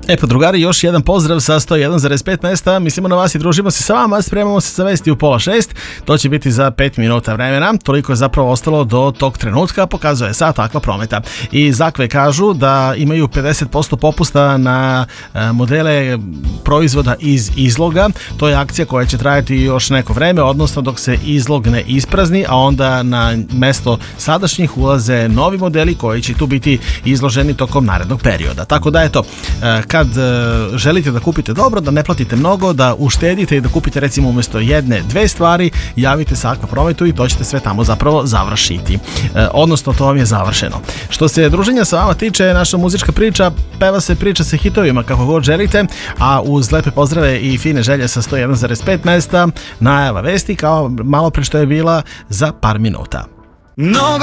Pa drugari, još jedan pozdrav sa 101,5 mesta. Mislimo na vas i družimo se sa vama. Spremamo se za vesti u 5:30. To će biti za 5 minuta vremena. Toliko je zapravo ostalo do tog trenutka, pokazuje sat Aqua Prometa. I Zakve kažu da imaju 50% popusta na modele proizvoda iz izloga. To je akcija koja će trajati još neko vreme, odnosno dok se izlog ne isprazni, a onda na mesto sadašnjih ulaze novi modeli koji će tu biti izloženi tokom narednog perioda. Tako da eto, kad želite da kupite dobro, da ne platite mnogo, da uštedite i da kupite recimo umjesto jedne, dve stvari, javite se Aqua Prometu i to ćete sve tamo zapravo završiti. Odnosno, to vam je završeno. Što se druženja sa vama tiče, naša muzička priča, peva se, priča se hitovima kako god želite, a uz lepe pozdrave i fine želje sa 101,5 mesta, najava vesti kao malo pre što je bila za par minuta. Mnogo